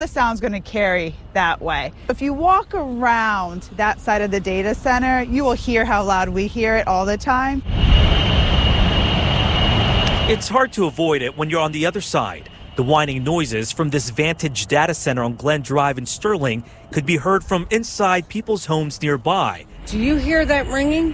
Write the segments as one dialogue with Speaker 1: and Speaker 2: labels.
Speaker 1: The sound's going to carry that way. If you walk around that side of the data center, you will hear how loud we hear it all the time.
Speaker 2: It's hard to avoid it when you're on the other side. The whining noises from this Vantage data center on Glen Drive in Sterling could be heard from inside people's homes nearby.
Speaker 3: Do you hear that ringing?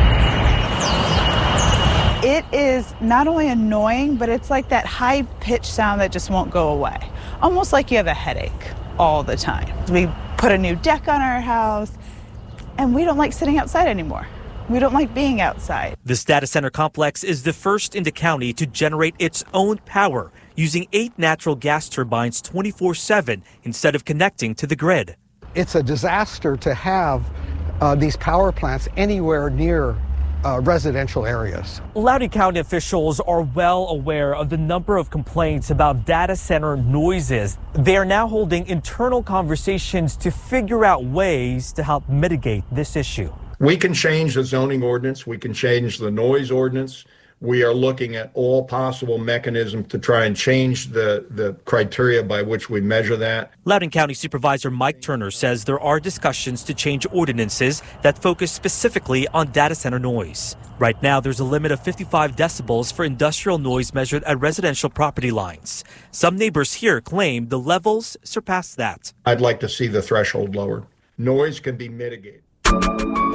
Speaker 1: It is not only annoying, but it's like that high-pitched sound that just won't go away. Almost like you have a headache all the time. We put a new deck on our house, and we don't like sitting outside anymore. We don't like being outside.
Speaker 2: This data center complex is the first in the county to generate its own power using 8 natural gas turbines 24/7 instead of connecting to the grid.
Speaker 4: It's a disaster to have these power plants anywhere near residential areas.
Speaker 2: Loudoun County officials are well aware of the number of complaints about data center noises. They are now holding internal conversations to figure out ways to help mitigate this issue.
Speaker 5: We can change the zoning ordinance. We can change the noise ordinance. We are looking at all possible mechanisms to try and change the criteria by which we measure that.
Speaker 2: Loudoun County Supervisor Mike Turner says there are discussions to change ordinances that focus specifically on data center noise. Right now, there's a limit of 55 decibels for industrial noise measured at residential property lines. Some neighbors here claim the levels surpass that.
Speaker 5: I'd like to see the threshold lowered. Noise can be mitigated.